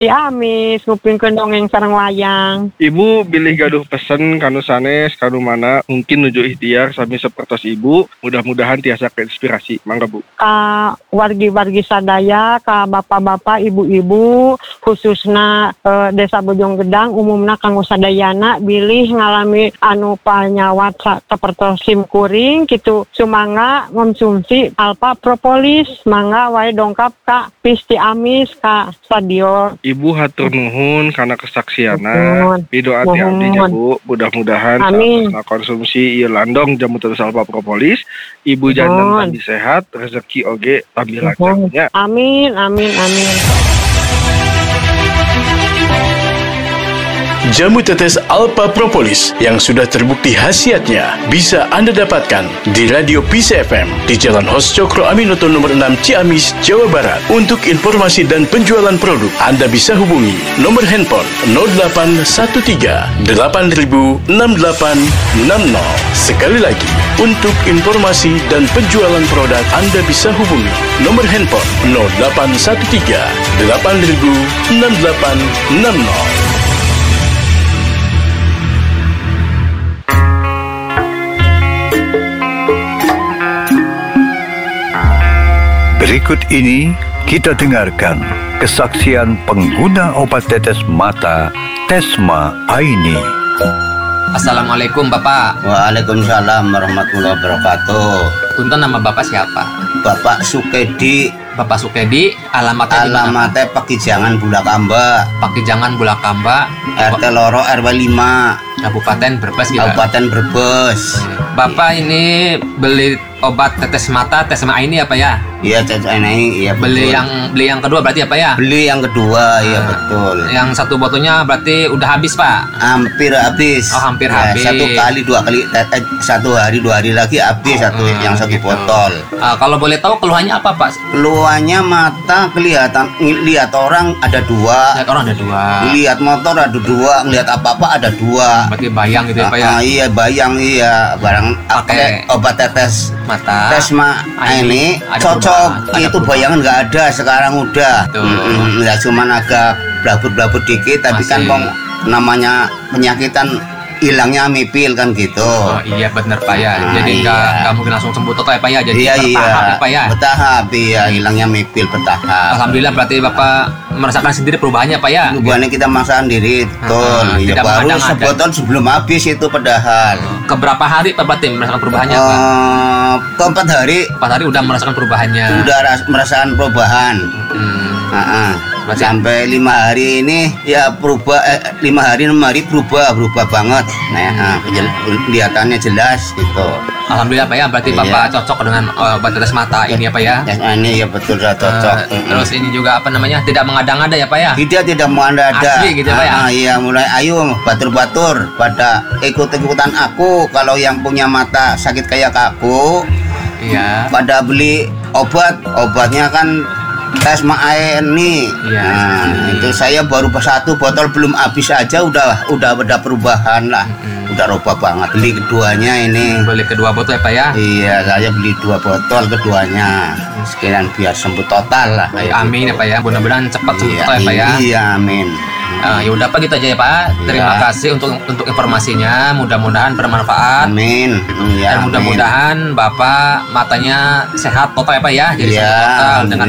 Amis ngupingkeun dongeng sareng wayang. Ibu bilih gaduh pesen kanu sanes kanu mana mungkin nuju ikhtiar sami sapertos ibu, mudah-mudahan tiasa keinspirasi. Mangga Bu. Ka wargi-wargi sadaya, ka bapak-bapak, ibu-ibu, khususna Desa Bojong Gedang, umumna kanggo sadayana bilih ngalami anu panyawat sapertos sim kuring kitu sumangga ngonsumsi alfa propolis, mangga wae dongkap ka Pisti Amis ka stadion. Ibu hatur nuhun karena kesaksiana. Pidoa ti abdi nya Bu, mudah-mudahan saat konsumsi ieu landong jamu tetes alfa propolis, ibu jantan tambi sehat, rezeki oge tambi lancarnya. Amin, amin, amin. Jamu tetes alfa propolis yang sudah terbukti khasiatnya bisa Anda dapatkan di Radio Peace FM di Jalan Hos Cokro Aminoto nomor 6 Ciamis, Jawa Barat. Untuk informasi dan penjualan produk, Anda bisa hubungi nomor handphone 0813 8000 6860. Sekali lagi, untuk informasi dan penjualan produk, Anda bisa hubungi nomor handphone 0813 8000 6860. Berikut ini kita dengarkan kesaksian pengguna obat tetes mata Tesma Aini. Assalamualaikum Bapak. Waalaikumsalam warahmatullahi wabarakatuh. Punten, nama Bapak siapa? Bapak Sukedi. Bapak Sukedi, alamatnya Pakijangan Bulakamba. Pakijangan Bulakamba, RT Loro RW 5, Kabupaten Brebes gitu. Kabupaten Brebes. Bapak ini beli obat tetes mata Tesma ini apa ya? Iya, Tesma ini, iya betul. Beli yang kedua berarti apa ya? Beli yang kedua, iya betul. Yang satu botolnya berarti udah habis Pak? Hampir habis. Oh, hampir habis. Satu hari 2 hari lagi habis yang satu gitu. Botol. Kalau boleh tahu keluhannya apa Pak? Keluhannya mata kelihatan, lihat orang ada 2. Lihat orang ada 2. Lihat motor ada 2, ngelihat apa-apa ada 2. Berarti bayang gitu ya Pak ya? Iya bayang, iya. Barang pakai obat tetes mata Tesma ini cocok. Itu bayangan nggak ada sekarang udah. Ya cuman agak blabut-blabut dikit, tapi kan namanya penyakitan hilangnya mipil kan gitu. Oh iya benar Pak ya. Jadi nggak mungkin langsung sembuh total ya Pak ya. Jadi bertahap ya Pak ya. Bertahap iya, hilangnya mipil bertahap. Alhamdulillah berarti Bapak merasakan sendiri perubahannya Pak ya. Perubahannya kita merasakan sendiri betul. Ya baru sebotol sebelum habis itu padahal. Keberapa hari Pak berarti merasakan perubahannya Pak? Ke 4 hari. 4 hari udah merasakan perubahannya. Udah merasakan perubahan. Sampai 5 hari ini ya berubah. 5 hari 6 hari berubah banget. Nah, kelihatannya jelas gitu. Alhamdulillah Pak ya, berarti Bapak cocok dengan obat tetes mata ini ya Pak ya. Ini ya betul cocok. Terus ini juga apa namanya, tidak mengada-ngada ya Pak ya. Tidak mengada-ngada. Asli gitu Pak ya. Iya, mulai ayo batur-batur pada ikut-ikutan aku. Kalau yang punya mata sakit kayak aku, iya, pada beli obatnya kan Tesma ini. Iya, itu saya baru 1 botol belum habis aja udah perubahan lah. Udah robah banget. Beli keduanya ini. Beli kedua botol ya Pak ya? Iya, saya beli 2 botol keduanya. Sekalian biar sembuh total lah. Amin ya Pak ya. Mudah-mudahan cepat sembuh total ya Pak ya. Iya, amin. Ya udah Pak, gitu aja ya Pak. Terima kasih untuk informasinya. Mudah-mudahan bermanfaat. Amin. Dan mudah-mudahan Bapak matanya sehat total ya Pak ya. Jadi total dengan